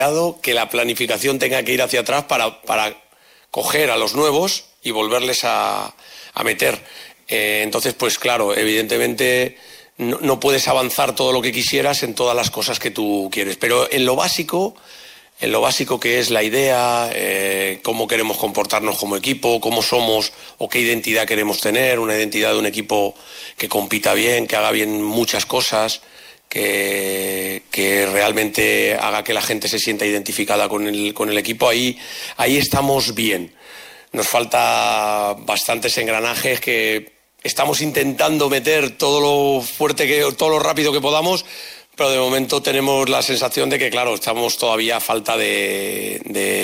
que la planificación tenga que ir hacia atrás para coger a los nuevos y volverles a meter. Entonces, pues claro, evidentemente no puedes avanzar todo lo que quisieras en todas las cosas que tú quieres, pero en lo básico que es la idea, cómo queremos comportarnos como equipo, cómo somos o qué identidad queremos tener, una identidad de un equipo que compita bien, que haga bien muchas cosas, que realmente haga que la gente se sienta identificada con el equipo, ahí estamos bien. Nos falta bastantes engranajes que estamos intentando meter todo lo rápido que podamos, pero de momento tenemos la sensación de que, claro, estamos todavía a falta de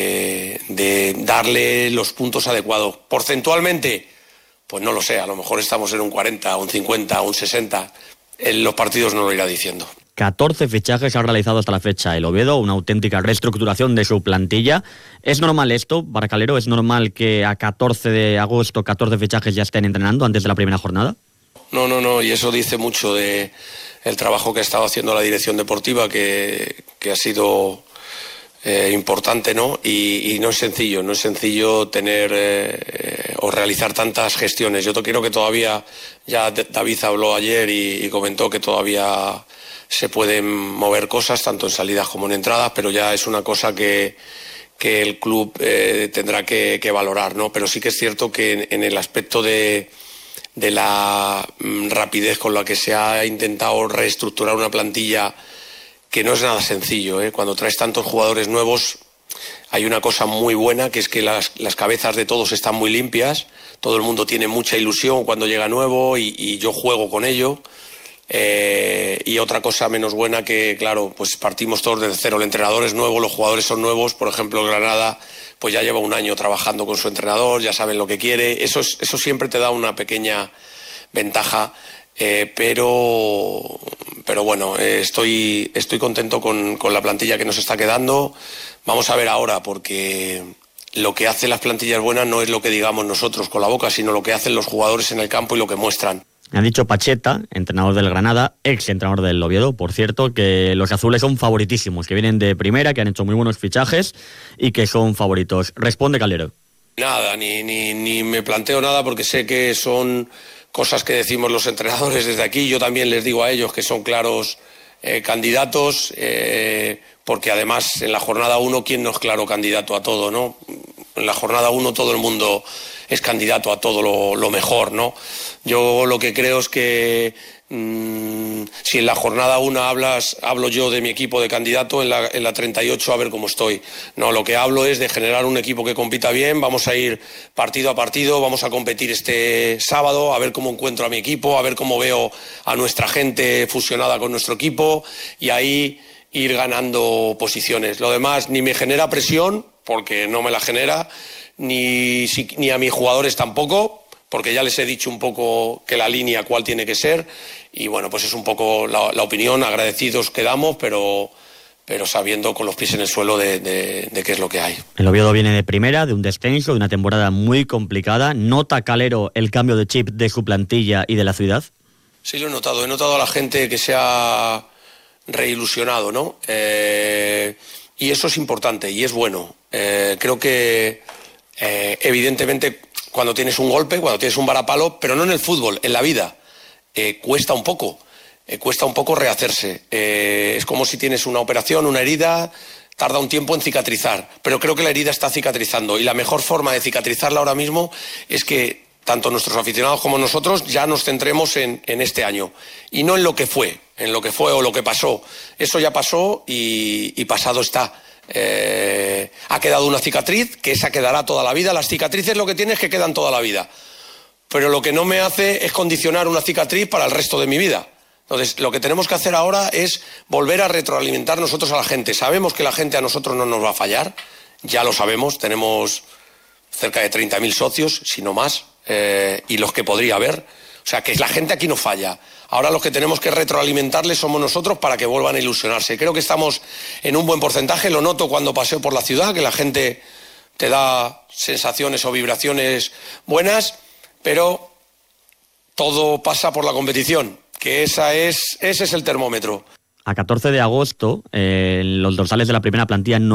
darle los puntos adecuados. Porcentualmente, pues no lo sé, a lo mejor estamos en un 40, un 50, un 60. En los partidos no lo irá diciendo. 14 fichajes ha realizado hasta la fecha el Oviedo, una auténtica reestructuración de su plantilla. ¿Es normal esto para Calero? ¿Es normal que a 14 de agosto 14 fichajes ya estén entrenando antes de la primera jornada? No, y eso dice mucho de el trabajo que ha estado haciendo la dirección deportiva, que ha sido importante, ¿no? Y no es sencillo tener o realizar tantas gestiones. Yo creo que todavía, ya David habló ayer y comentó que todavía se pueden mover cosas, tanto en salidas como en entradas, pero ya es una cosa que el club tendrá que valorar, ¿no? Pero sí que es cierto que en el aspecto de la rapidez con la que se ha intentado reestructurar una plantilla, que no es nada sencillo, ¿eh? Cuando traes tantos jugadores nuevos hay una cosa muy buena, que es que las cabezas de todos están muy limpias, todo el mundo tiene mucha ilusión cuando llega nuevo y yo juego con ello. Y otra cosa menos buena, que claro, pues partimos todos desde cero, el entrenador es nuevo, los jugadores son nuevos. Por ejemplo, Granada pues ya lleva un año trabajando con su entrenador, ya saben lo que quiere, eso siempre te da una pequeña ventaja, pero bueno, estoy contento con la plantilla que nos está quedando. Vamos a ver ahora, porque lo que hacen las plantillas buenas no es lo que digamos nosotros con la boca, sino lo que hacen los jugadores en el campo y lo que muestran. Me ha dicho Pacheta, entrenador del Granada, ex entrenador del Oviedo, por cierto, que los azules son favoritísimos, que vienen de primera, que han hecho muy buenos fichajes y que son favoritos. Responde Calero. Nada, ni me planteo nada, porque sé que son cosas que decimos los entrenadores desde aquí. Yo también les digo a ellos que son claros candidatos, porque además en la jornada 1, ¿quién no es claro candidato a todo, no? En la jornada 1 todo el mundo es candidato a todo lo mejor, ¿no? Yo lo que creo es que si en la jornada 1 hablo yo de mi equipo de candidato, en la 38 a ver cómo estoy. No, lo que hablo es de generar un equipo que compita bien. Vamos a ir partido a partido, vamos a competir este sábado, a ver cómo encuentro a mi equipo, a ver cómo veo a nuestra gente fusionada con nuestro equipo, y ahí ir ganando posiciones. Lo demás ni me genera presión, porque no me la genera, ni a mis jugadores tampoco, porque ya les he dicho un poco que la línea cuál tiene que ser, y bueno, pues es un poco la opinión. Agradecidos quedamos, pero sabiendo con los pies en el suelo de qué es lo que hay. El Oviedo viene de primera, de un descenso, de una temporada muy complicada. ¿Nota Calero el cambio de chip de su plantilla y de la ciudad? Sí, lo he notado a la gente que se ha reilusionado, ¿no? Y eso es importante y es bueno. Creo que evidentemente cuando tienes un golpe, cuando tienes un varapalo, pero no en el fútbol, en la vida, cuesta un poco rehacerse. Es como si tienes una operación, una herida, tarda un tiempo en cicatrizar, pero creo que la herida está cicatrizando, y la mejor forma de cicatrizarla ahora mismo es que tanto nuestros aficionados como nosotros ya nos centremos en este año y no en lo que fue o lo que pasó. Eso ya pasó y pasado está. Ha quedado una cicatriz, que esa quedará toda la vida. Las cicatrices lo que tienen es que quedan toda la vida, pero lo que no me hace es condicionar una cicatriz para el resto de mi vida. Entonces, lo que tenemos que hacer ahora es volver a retroalimentar nosotros a la gente. Sabemos que la gente a nosotros no nos va a fallar, ya lo sabemos, tenemos cerca de 30.000 socios, si no más, y los que podría haber. O sea, que la gente aquí no falla. Ahora los que tenemos que retroalimentarles somos nosotros para que vuelvan a ilusionarse. Creo que estamos en un buen porcentaje. Lo noto cuando paseo por la ciudad, que la gente te da sensaciones o vibraciones buenas, pero todo pasa por la competición, que ese es el termómetro. A 14 de agosto, los dorsales de la primera plantilla no